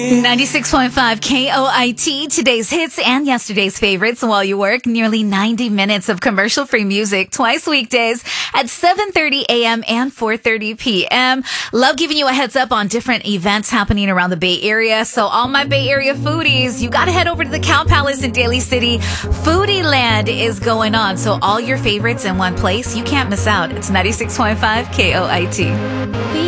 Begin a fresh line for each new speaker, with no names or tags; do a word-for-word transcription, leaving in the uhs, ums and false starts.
ninety-six point five K O I T, today's hits and yesterday's favorites while you work. Nearly ninety minutes of commercial-free music twice weekdays at seven thirty a.m. and four thirty p.m. Love giving you a heads up on different events happening around the Bay Area. So all my Bay Area foodies, you got to head over to the Cow Palace in Daly City. Foodie Land is going on. So all your favorites in one place. You can't miss out. It's ninety-six point five K O I T.